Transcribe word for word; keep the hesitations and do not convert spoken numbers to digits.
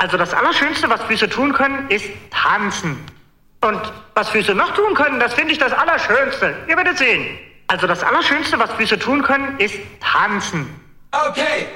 Also das Allerschönste, was Füße tun können, ist tanzen. Und was Füße noch tun können, das finde ich das Allerschönste. Ihr werdet sehen. Also das Allerschönste, was Füße tun können, ist tanzen. Okay,